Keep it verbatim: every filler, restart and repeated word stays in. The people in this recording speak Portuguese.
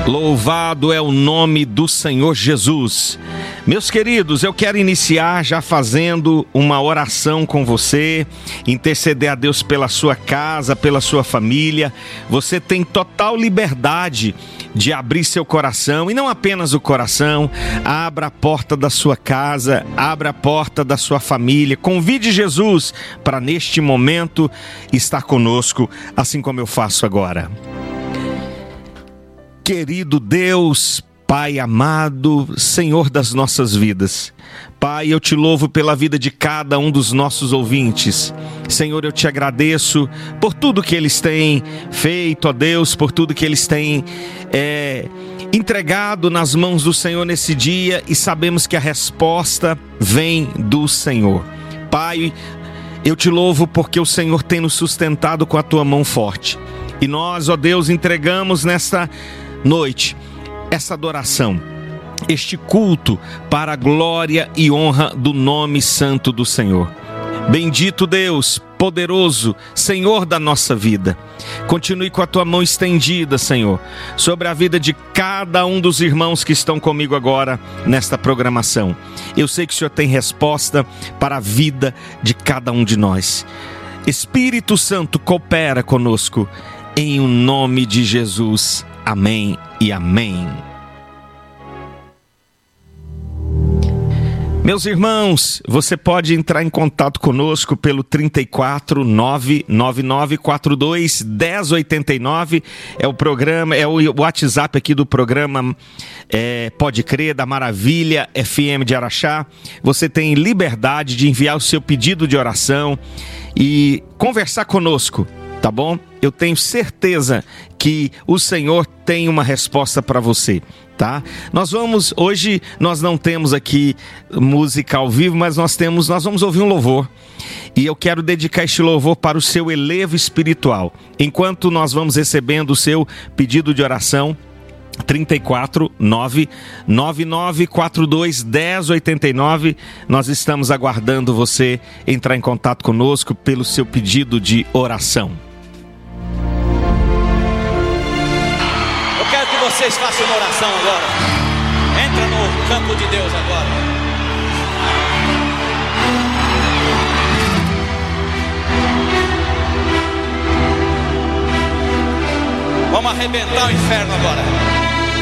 Louvado é o nome do Senhor Jesus. Meus queridos, eu quero iniciar já fazendo uma oração com você, interceder a Deus pela sua casa, pela sua família. Você tem total liberdade de abrir seu coração, e não apenas o coração. Abra a porta da sua casa, abra a porta da sua família. Convide Jesus para neste momento estar conosco, assim como eu faço agora. Querido Deus, Pai amado, Senhor das nossas vidas, Pai, eu te louvo pela vida de cada um dos nossos ouvintes. Senhor, eu te agradeço por tudo que eles têm feito, ó Deus, por tudo que eles têm é, entregado nas mãos do Senhor nesse dia, e sabemos que a resposta vem do Senhor. Pai, eu te louvo porque o Senhor tem nos sustentado com a tua mão forte. E nós, ó Deus, entregamos nesta noite essa adoração, este culto para a glória e honra do nome santo do Senhor. Bendito Deus, poderoso, Senhor da nossa vida, continue com a tua mão estendida, Senhor, sobre a vida de cada um dos irmãos que estão comigo agora nesta programação. Eu sei que o Senhor tem resposta para a vida de cada um de nós. Espírito Santo, coopera conosco, em o nome de Jesus. Amém e amém. Meus irmãos, você pode entrar em contato conosco pelo trinta e quatro, nove nove nove quatro dois, um zero oito nove. É o programa, é o WhatsApp aqui do programa é, Pode Crer, da Maravilha F M de Araxá. Você tem liberdade de enviar o seu pedido de oração e conversar conosco, tá bom? Eu tenho certeza que o Senhor tem uma resposta para você, tá? Nós vamos, hoje nós não temos aqui música ao vivo, mas nós temos, nós vamos ouvir um louvor. E eu quero dedicar este louvor para o seu elevo espiritual. Enquanto nós vamos recebendo o seu pedido de oração, trinta e quatro, nove nove nove quatro dois, um zero oito nove, nós estamos aguardando você entrar em contato conosco pelo seu pedido de oração. Vocês façam uma oração agora. Entra no campo de Deus agora. Vamos arrebentar o inferno agora.